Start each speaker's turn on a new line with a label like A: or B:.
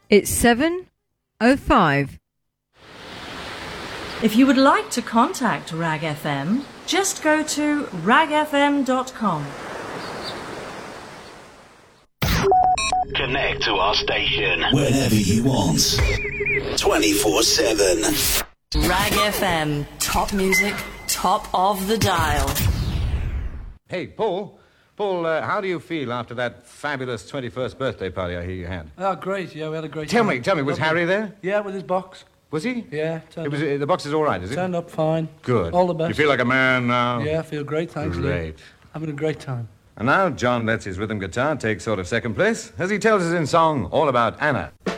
A: It's 7:05.
B: If you would like to contact Rag FM, just go to ragfm.com.
C: Connect to our station whenever you want. 24/7.
B: Rag FM. Top music, top of the dial.
D: Hey, Paul. Paul, how do you feel after that fabulous 21st birthday party I hear you had?
E: Oh, great. Yeah, we had a great time.
D: Tell me, was Harry there?
E: Yeah, with his box.
D: Was he?
E: Yeah,
D: The box is all right, is it?
E: Turned up fine.
D: Good.
E: All the best.
D: You feel like a man now?
E: Yeah, I feel great, thanks.
D: Great.
E: Having a great time.
D: And now John lets his rhythm guitar take sort of second place as he tells us in song all about Anna.